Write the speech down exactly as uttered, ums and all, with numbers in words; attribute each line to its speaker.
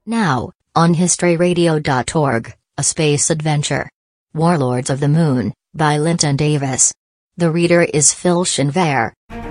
Speaker 1: Now, on history radio dot org, A Space Adventure. Warlords of the Moon, by Linton Davis. The reader is Phil Shinver.